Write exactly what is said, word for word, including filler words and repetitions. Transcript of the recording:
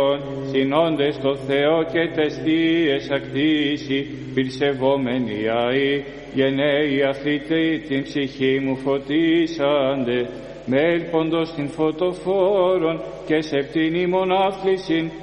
συνόντες το Θεό και τεστίες ακτήσει, πυρσεβόμενοι αεί, γενναίοι αθλητοί την ψυχή μου φωτίσαντε, με έλποντος την φωτοφόρον και σε πτήνη μονάθλησιν,